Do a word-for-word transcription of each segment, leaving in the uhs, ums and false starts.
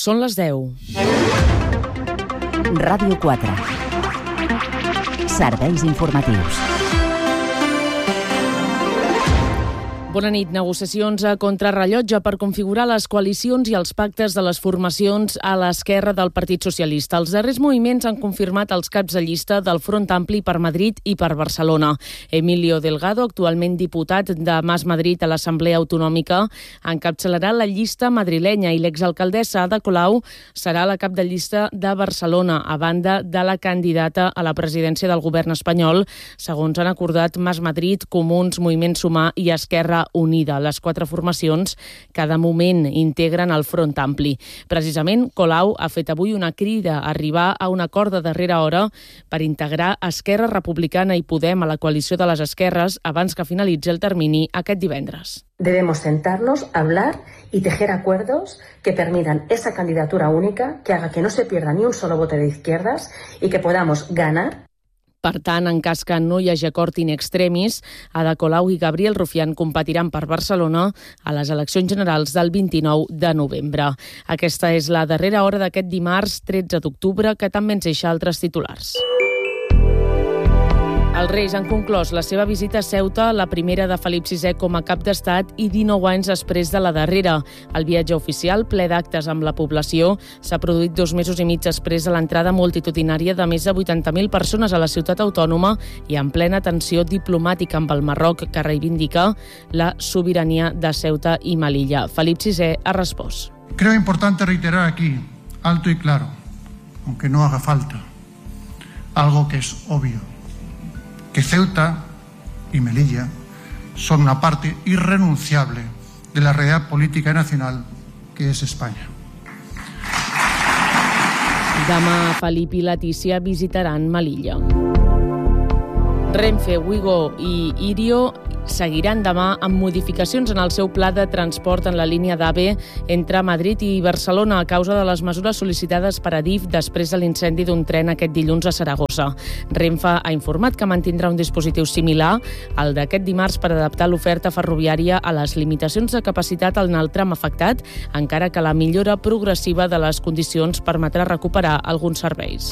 Són les deu. Ràdio quatre. Serveis informatius. Bona nit. Negociacions a contrarrellotge per configurar les coalicions i els pactes de les formacions a l'esquerra del Partit Socialista. Els darrers moviments han confirmat els caps de llista del Front Ampli per Madrid i per Barcelona. Emilio Delgado, actualment diputat de Mas Madrid a l'Assemblea Autonòmica, encapçalarà la llista madrilenya i l'exalcaldessa Ada Colau serà la cap de llista de Barcelona, a banda de la candidata a la presidència del govern espanyol, segons han acordat Mas Madrid, Comuns, Moviment Sumar i Esquerra Unida. Les quatre formacions cada moment integren el Front Ampli. Precisament, Colau ha fet avui una crida a arribar a un acord de darrera hora per integrar Esquerra Republicana i Podem a la coalició de les esquerres abans que finalitzi el termini aquest divendres. Debemos sentarnos, hablar y tejer acuerdos que permitan esa candidatura única, que haga que no se pierda ni un solo voto de izquierdas y que podamos ganar. Per tant, en cas que no hi hagi acord in extremis, Ada Colau i Gabriel Rufián competiran per Barcelona a les eleccions generals del vint-i-nou de novembre. Aquesta és la darrera hora d'aquest dimarts tretze d'octubre, que també ens deixa altres titulars. Els Reis han conclòs la seva visita a Ceuta, la primera de Felip sisè com a cap d'estat i dinou anys després de la darrera. El viatge oficial, ple d'actes amb la població, s'ha produït dos mesos i mig després de l'entrada multitudinària de més de vuitanta mil persones a la ciutat autònoma i en plena tensió diplomàtica amb el Marroc, que reivindica la sobirania de Ceuta i Melilla. Felip sisè ha respost. Creo importante reiterar aquí, alto y claro, aunque no haga falta, algo que es obvio. Que Ceuta y Melilla son una parte irrenunciable de la realidad política nacional que es España. Demà, Felip i Letícia visitaran Melilla. Renfe, Wigo i Irio seguiran demà amb modificacions en el seu pla de transport en la línia d'AVE entre Madrid i Barcelona a causa de les mesures sol·licitades per Adif després de l'incendi d'un tren aquest dilluns a Saragossa. Renfe ha informat que mantindrà un dispositiu similar al d'aquest dimarts per adaptar l'oferta ferroviària a les limitacions de capacitat en el tram afectat, encara que la millora progressiva de les condicions permetrà recuperar alguns serveis.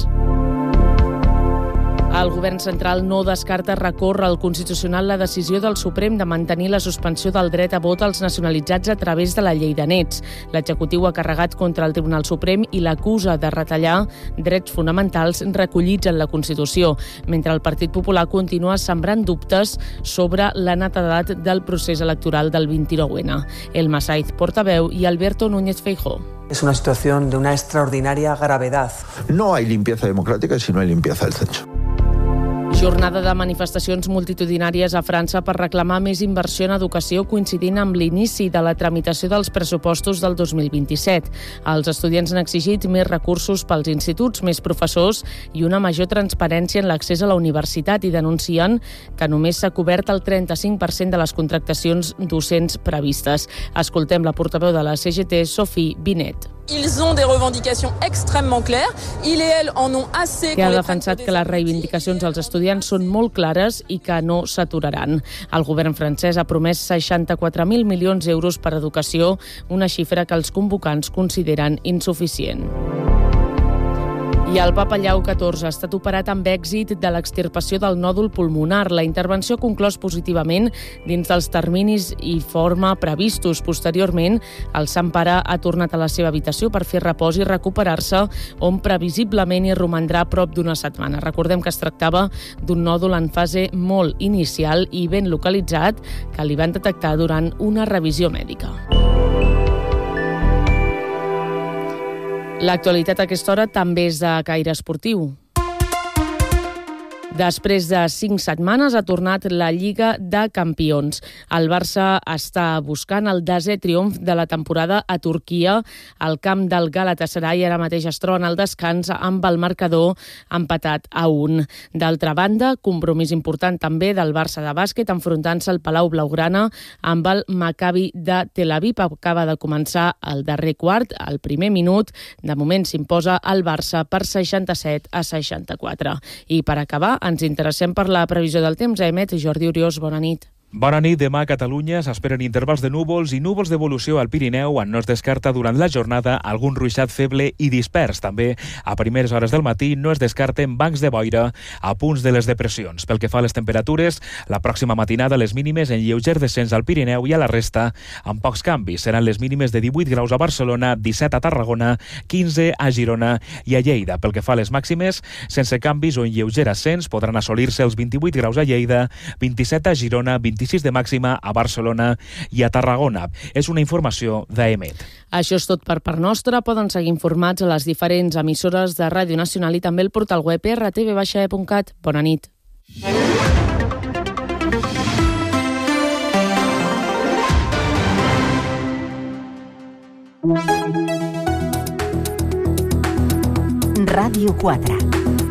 El govern central no descarta recórrer al Constitucional la decisió del Suprem de mantenir la suspensió del dret a vot als nacionalitzats a través de la llei de nets. L'executiu ha carregat contra el Tribunal Suprem i l'acusa de retallar drets fonamentals recollits en la Constitució, mentre el Partit Popular continua sembrant dubtes sobre la netedat del procés electoral del vint-i-nou ene. Elma Saiz, portaveu, i Alberto Núñez Feijóo. Es una situación de una extraordinaria gravedad. No hay limpieza democrática si no hay limpieza del censo. Jornada de manifestacions multitudinàries a França per reclamar més inversió en educació coincidint amb l'inici de la tramitació dels pressupostos del dos mil vint-i-set. Els estudiants han exigit més recursos pels instituts, més professors i una major transparència en l'accés a la universitat i denuncien que només s'ha cobert el trenta-cinc per cent de les contractacions docents previstes. Escoltem la portaveu de la C G T, Sophie Binet. Ils ont des revendications extrêmement claires. Ils et elles en ont assez. Que ha defensat que les reivindicacions dels estudiants són molt clares i que no s'aturaran. El govern francès ha promès seixanta-quatre mil milions d'euros per a educació, una xifra que els convocants consideren insuficient. I el papa Lleó catorze ha estat operat amb èxit de l'extirpació del nòdul pulmonar. La intervenció ha conclòs positivament dins dels terminis i forma previstos. Posteriorment, el Sant Pare ha tornat a la seva habitació per fer repòs i recuperar-se, on previsiblement hi romandrà prop d'una setmana. Recordem que es tractava d'un nòdul en fase molt inicial i ben localitzat que li van detectar durant una revisió mèdica. L'actualitat a aquesta hora també és de caire esportiu. Després de cinc setmanes ha tornat la Lliga de Campions. El Barça està buscant el desè triomf de la temporada a Turquia. El camp del Galatasaray ara mateix es troba en el descans amb el marcador empatat a un. D'altra banda, compromís important també del Barça de bàsquet enfrontant-se al Palau Blaugrana amb el Maccabi de Tel Aviv. Acaba de començar el darrer quart, el primer minut. De moment s'imposa el Barça per seixanta-set a seixanta-quatre. I per acabar, ens interessem per la previsió del temps. A Emet, Jordi Oriós, bona nit. Bona nit. Demà a Catalunya s'esperen intervals de núvols i núvols d'evolució al Pirineu, on no es descarta durant la jornada algun ruixat feble i dispers. També, a primeres hores del matí, no es descarten bancs de boira a punts de les depressions. Pel que fa a les temperatures, la pròxima matinada les mínimes en lleuger descens al Pirineu i a la resta amb pocs canvis. Seran les mínimes de divuit graus a Barcelona, disset a Tarragona, quinze a Girona i a Lleida. Pel que fa a les màximes, sense canvis o en lleuger ascens, podran assolir-se els vint-i-vuit graus a Lleida, vint-i-set a Girona, vint-i-sis de màxima a Barcelona i a Tarragona. És una informació d'A E M E T. Això és tot per part nostra. Poden seguir informats a les diferents emissores de Ràdio Nacional i també el portal web erre te ve baixa e punt cat. Bona nit. Ràdio quatre.